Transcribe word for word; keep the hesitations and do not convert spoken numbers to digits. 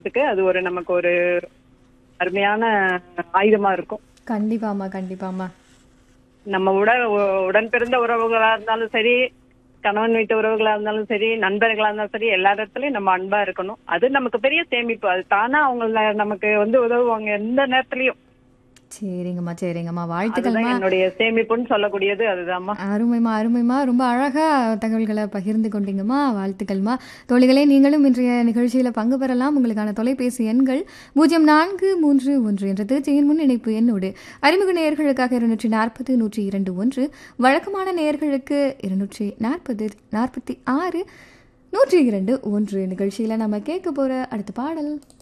இதுக்கு அது ஒரு நமக்கு ஒரு அருமையான ஆயுதமா இருக்கும். கண்டிப்பாம்மா, கண்டிப்பாம்மா. நம்ம உட உ- உடன் பிறந்த உறவுகளா இருந்தாலும் சரி, கணவன் வீட்டு உறவுகளா இருந்தாலும் சரி, நண்பர்களா இருந்தாலும் சரி, எல்லா இடத்துலயும் நம்ம அன்பா இருக்கணும். அது நமக்கு பெரிய சேமிப்பு. அது தானா அவங்க நமக்கு வந்து உதவுவாங்க எந்த நேரத்துலயும். சரிங்கம்மா, சரிங்கம்மா. அதுதான் வாழ்த்துக்கள்மா. என்னுடைய சேமிப்புன்னு சொல்லக்கூடியது அதுதாம்மா. அருமைம்மா, அருமைம்மா. ரொம்ப அழகா தகவல்கள பகிர்ந்து கொண்டீங்கம்மா. வாழ்த்துக்கள்மா. தோழிகளே, நீங்களும் இன்றைய நிகழ்ச்சியில பங்கு பெறலாம். உங்களுக்கான தொலைபேசி எண்கள் பூஜ்ஜியம் நான்கு மூன்று ஒன்று என்ற திருச்சியின் முன் இணைப்பு எண்ணோடு அறிமுக நேயர்களுக்காக இருநூற்றி நாற்பது நூற்றி இரண்டு ஒன்று, வழக்கமான நேயர்களுக்கு இருநூற்றி நாற்பது நாற்பத்தி ஆறு நூற்றி இரண்டு ஒன்று. நிகழ்ச்சியில நம்ம கேட்க போற அடுத்த பாடல்